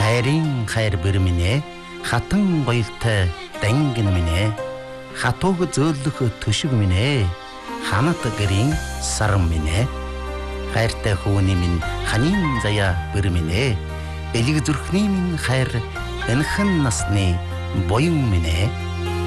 хайрын хайр бэрминэ хатан гоёлтой дангин минь хатууг зөөлөх төшөг минь ханат гэрийн сарн минь хайртай хүүний минь ханийн заяа бэрминэ элэг зүрхний минь хайр энхэн насны боён минь